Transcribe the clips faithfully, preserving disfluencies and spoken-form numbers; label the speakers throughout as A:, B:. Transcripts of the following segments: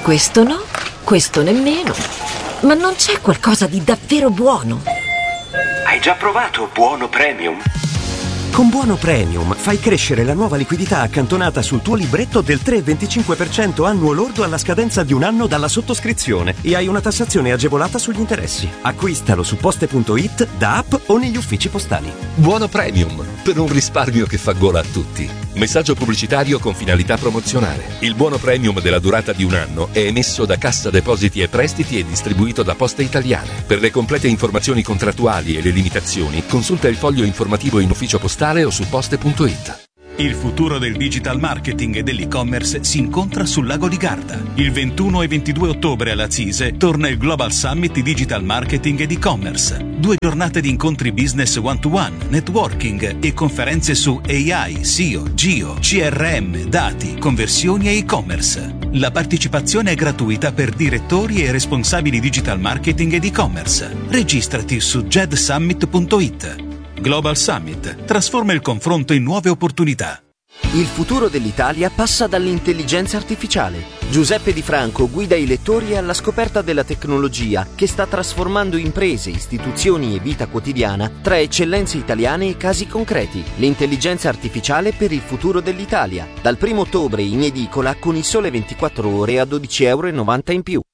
A: Questo no, questo nemmeno. Ma non c'è qualcosa di davvero buono?
B: Hai già provato Buono Premium?
C: Con Buono Premium fai crescere la nuova liquidità accantonata sul tuo libretto del tre virgola venticinque per cento annuo lordo alla scadenza di un anno dalla sottoscrizione e hai una tassazione agevolata sugli interessi. Acquistalo su poste punto it, da app o negli uffici postali.
D: Buono Premium, per un risparmio che fa gola a tutti. Messaggio pubblicitario con finalità promozionale. Il Buono Premium della durata di un anno è emesso da Cassa Depositi e Prestiti e distribuito da Poste Italiane. Per le complete informazioni contrattuali e le limitazioni, consulta il foglio informativo in ufficio postale o su poste punto it.
E: Il futuro del digital marketing e dell'e-commerce si incontra sul lago di Garda. Il ventuno e ventidue ottobre alla CISE torna il Global Summit di Digital Marketing ed e-commerce. Due giornate di incontri business one-to-one, networking e conferenze su A I, S E O, Geo, C R M, dati, conversioni e e-commerce. La partecipazione è gratuita per direttori e responsabili digital marketing ed e-commerce. Registrati su jedsummit punto it. Global Summit trasforma il confronto in nuove opportunità.
F: Il futuro dell'Italia passa dall'intelligenza artificiale. Giuseppe Di Franco guida i lettori alla scoperta della tecnologia che sta trasformando imprese, istituzioni e vita quotidiana tra eccellenze italiane e casi concreti. L'intelligenza artificiale per il futuro dell'Italia. Dal primo ottobre in edicola con Il Sole ventiquattro Ore a dodici virgola novanta euro in più.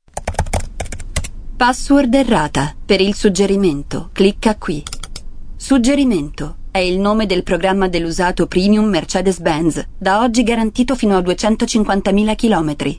G: Password errata. Per il suggerimento, clicca qui. Suggerimento. È il nome del programma dell'usato premium Mercedes-Benz, da oggi garantito fino a duecentocinquantamila chilometri.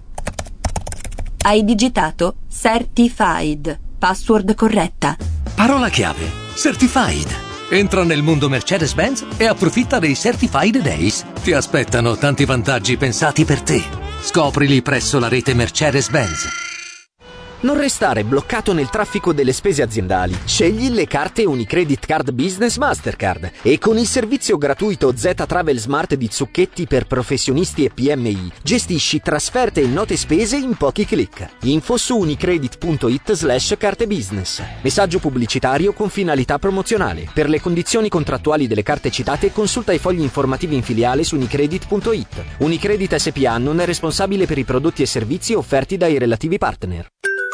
G: Hai digitato Certified. Password corretta.
H: Parola chiave. Certified. Entra nel mondo Mercedes-Benz e approfitta dei Certified Days. Ti aspettano tanti vantaggi pensati per te. Scoprili presso la rete Mercedes-Benz.
F: Non restare bloccato nel traffico delle spese aziendali. Scegli le carte Unicredit Card Business Mastercard e con il servizio gratuito Z Travel Smart di Zucchetti per professionisti e P M I gestisci trasferte e note spese in pochi clic. Info su unicredit punto it slash carte business. Messaggio pubblicitario con finalità promozionale. Per le condizioni contrattuali delle carte citate consulta i fogli informativi in filiale su unicredit punto it. Unicredit S P A non è responsabile per i prodotti e servizi offerti dai relativi partner.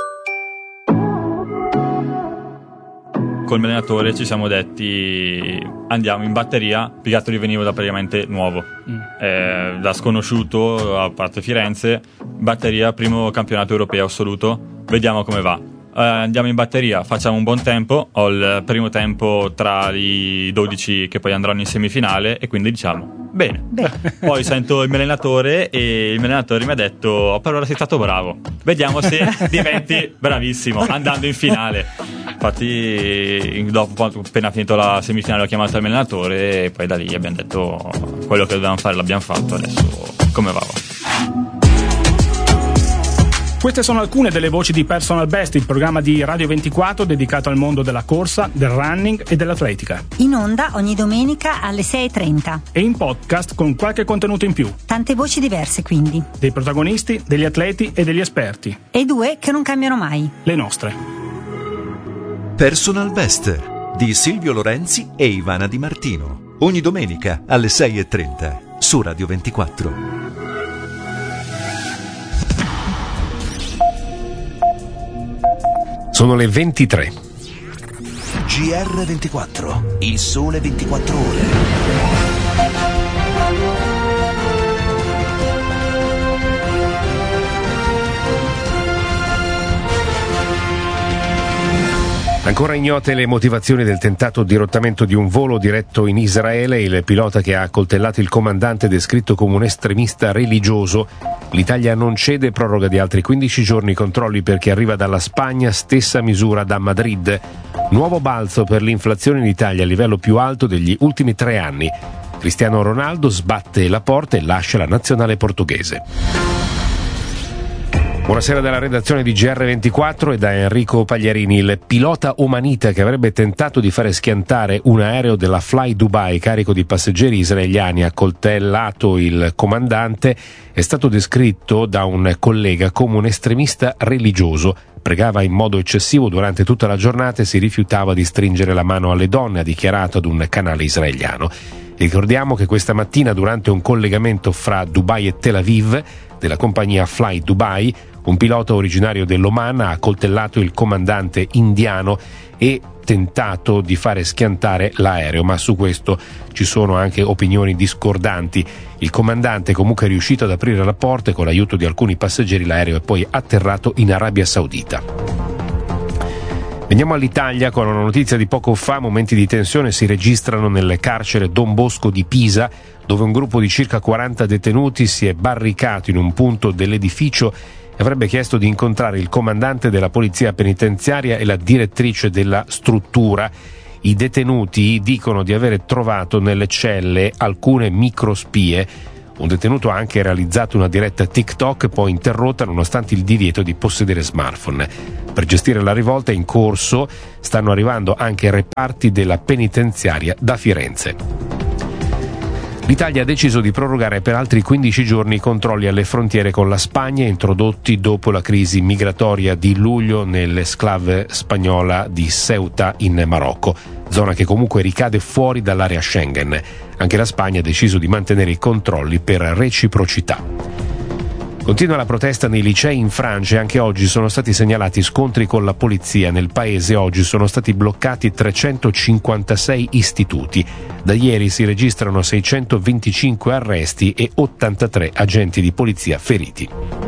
I: Col mio allenatore ci siamo detti andiamo in batteria, Pigattoli veniva da praticamente nuovo, mm. eh, da sconosciuto a parte Firenze, batteria primo campionato europeo assoluto, vediamo come va. Eh, andiamo in batteria, facciamo un buon tempo, ho il primo tempo tra i dodici che poi andranno in semifinale e quindi diciamo bene. Beh. Poi sento il mio allenatore e il mio allenatore mi ha detto oh, per ora sei stato bravo, vediamo se diventi bravissimo andando in finale. Infatti dopo appena finito la semifinale ho chiamato il mio allenatore e poi da lì abbiamo detto quello che dovevamo fare l'abbiamo fatto, adesso come va?
J: Queste sono alcune delle voci di Personal Best, il programma di Radio ventiquattro dedicato al mondo della corsa, del running e dell'atletica.
K: In onda ogni domenica alle sei e trenta.
J: E in podcast con qualche contenuto in più.
K: Tante voci diverse quindi.
J: Dei protagonisti, degli atleti e degli esperti.
K: E due che non cambiano mai.
J: Le nostre.
L: Personal Best di Silvio Lorenzi e Ivana Di Martino. Ogni domenica alle sei e trenta su Radio ventiquattro.
M: Sono le ventitré.
L: G R ventiquattro, il sole ventiquattro ore.
M: Ancora ignote le motivazioni del tentato dirottamento di un volo diretto in Israele. Il pilota che ha accoltellato il comandante descritto come un estremista religioso. L'Italia non cede, proroga di altri quindici giorni i controlli per chi arriva dalla Spagna, stessa misura da Madrid. Nuovo balzo per l'inflazione in Italia a livello più alto degli ultimi tre anni. Cristiano Ronaldo sbatte la porta e lascia la nazionale portoghese. Buonasera dalla redazione di G R ventiquattro e da Enrico Pagliarini. Il pilota omanita che avrebbe tentato di fare schiantare un aereo della Fly Dubai carico di passeggeri israeliani, accoltellato il comandante, è stato descritto da un collega come un estremista religioso. Pregava in modo eccessivo durante tutta la giornata e si rifiutava di stringere la mano alle donne, ha dichiarato ad un canale israeliano. Ricordiamo che questa mattina, durante un collegamento fra Dubai e Tel Aviv della compagnia Fly Dubai, Un pilota originario dell'Oman ha accoltellato il comandante indiano e tentato di fare schiantare l'aereo, ma su questo ci sono anche opinioni discordanti. Il comandante comunque è riuscito ad aprire la porta e con l'aiuto di alcuni passeggeri l'aereo è poi atterrato in Arabia Saudita. Veniamo all'Italia con una notizia di poco fa. Momenti di tensione si registrano nel carcere Don Bosco di Pisa, dove un gruppo di circa quaranta detenuti si è barricato in un punto dell'edificio e avrebbe chiesto di incontrare il comandante della polizia penitenziaria e la direttrice della struttura. I detenuti dicono di aver trovato nelle celle alcune microspie. Un detenuto ha anche realizzato una diretta TikTok, poi interrotta nonostante il divieto di possedere smartphone. Per gestire la rivolta in corso stanno arrivando anche reparti della penitenziaria da Firenze. L'Italia ha deciso di prorogare per altri quindici giorni i controlli alle frontiere con la Spagna introdotti dopo la crisi migratoria di luglio nell'esclave spagnola di Ceuta in Marocco, zona che comunque ricade fuori dall'area Schengen. Anche la Spagna ha deciso di mantenere i controlli per reciprocità. Continua la protesta nei licei in Francia e anche oggi sono stati segnalati scontri con la polizia. Nel paese oggi sono stati bloccati trecentocinquantasei istituti. Da ieri si registrano seicentoventicinque arresti e ottantatré agenti di polizia feriti.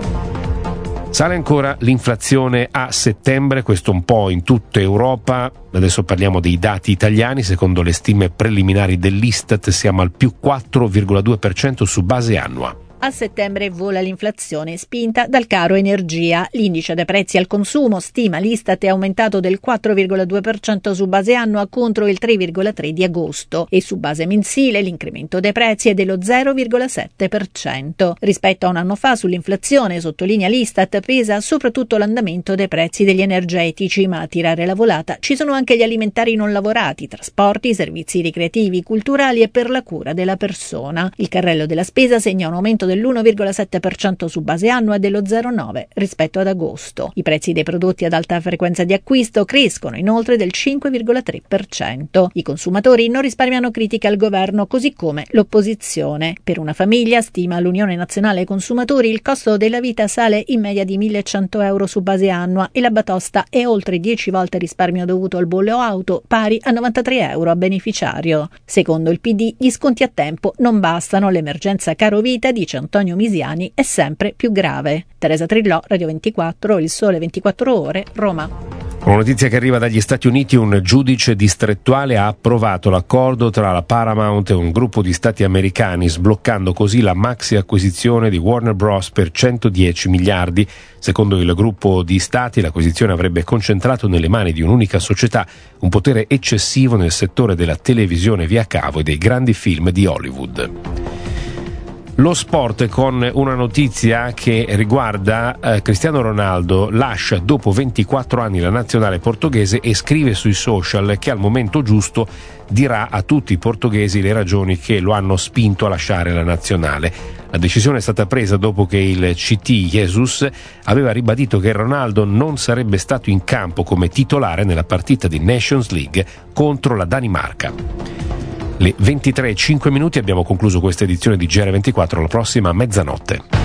M: Sale ancora l'inflazione a settembre, questo un po' in tutta Europa. Adesso parliamo dei dati italiani. Secondo le stime preliminari dell'Istat siamo al più quattro virgola due per cento su base annua.
N: A settembre vola l'inflazione spinta dal caro energia. L'indice dei prezzi al consumo, stima l'Istat, è aumentato del quattro virgola due per cento su base annua contro il tre virgola tre per cento di agosto e su base mensile l'incremento dei prezzi è dello zero virgola sette per cento. Rispetto a un anno fa sull'inflazione, sottolinea l'Istat, pesa soprattutto l'andamento dei prezzi degli energetici, ma a tirare la volata ci sono anche gli alimentari non lavorati, trasporti, servizi ricreativi, culturali e per la cura della persona. Il carrello della spesa segna un aumento dell'uno virgola sette per cento su base annua e dello zero virgola nove per cento rispetto ad agosto. I prezzi dei prodotti ad alta frequenza di acquisto crescono inoltre del cinque virgola tre per cento. I consumatori non risparmiano critiche al governo, così come l'opposizione. Per una famiglia, stima l'Unione Nazionale Consumatori, il costo della vita sale in media di millecento euro su base annua e la batosta è oltre dieci volte il risparmio dovuto al bollo auto, pari a novantatré euro a beneficiario. Secondo il P D, gli sconti a tempo non bastano, l'emergenza carovita, dice Antonio Misiani, è sempre più grave. Teresa Trillò, Radio ventiquattro, Il Sole ventiquattro Ore, Roma.
M: Una notizia che arriva dagli Stati Uniti: un giudice distrettuale ha approvato l'accordo tra la Paramount e un gruppo di stati americani, sbloccando così la maxi acquisizione di Warner Bros. Per centodieci miliardi. Secondo il gruppo di stati, l'acquisizione avrebbe concentrato nelle mani di un'unica società un potere eccessivo nel settore della televisione via cavo e dei grandi film di Hollywood. Lo sport con una notizia che riguarda eh, Cristiano Ronaldo. Lascia dopo ventiquattro anni la nazionale portoghese e scrive sui social che al momento giusto dirà a tutti i portoghesi le ragioni che lo hanno spinto a lasciare la nazionale. La decisione è stata presa dopo che il C T Jesus aveva ribadito che Ronaldo non sarebbe stato in campo come titolare nella partita di Nations League contro la Danimarca. Le ventitré e cinque minuti, abbiamo concluso questa edizione di G R ventiquattro, la prossima a mezzanotte.